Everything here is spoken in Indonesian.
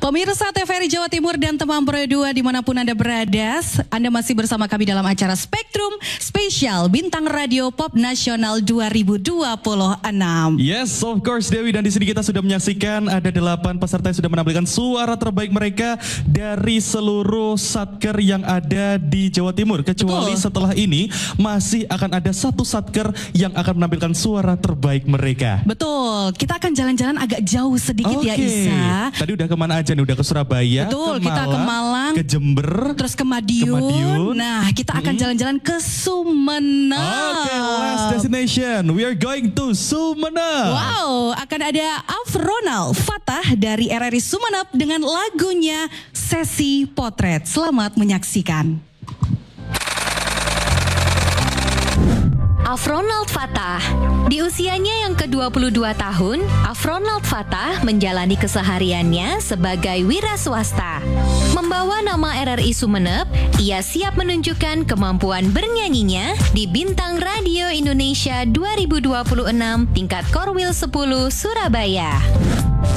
Pemirsa TVRI Jawa Timur dan Temanggung Pro 2 dimanapun Anda berada, Anda masih bersama kami dalam acara Spektrum Spesial Bintang Radio Pop Nasional 2026. Yes, of course Dewi, dan di sini kita sudah menyaksikan ada 8 peserta yang sudah menampilkan suara terbaik mereka dari seluruh satker yang ada di Jawa Timur. Kecuali setelah ini masih akan ada satu satker yang akan menampilkan suara terbaik mereka. Betul, kita akan jalan-jalan agak jauh sedikit ya Isa. Tadi udah kemana aja nih? Udah ke Surabaya, betul, ke Malang, kita ke Malang, ke Jember, terus ke Madiun. Nah, kita akan jalan-jalan ke Sumeneb. Oke, last destination, we are going to Sumeneb. Wow, akan ada Afronal Fatah dari RRI Sumeneb dengan lagunya Sesi Potret. Selamat menyaksikan. Afronald Fatah. Di usianya yang ke-22 tahun, Afronald Fatah menjalani kesehariannya sebagai wira swasta. Membawa nama RRI Sumeneb, ia siap menunjukkan kemampuan bernyanyinya di Bintang Radio Indonesia 2026 tingkat Korwil 10 Surabaya.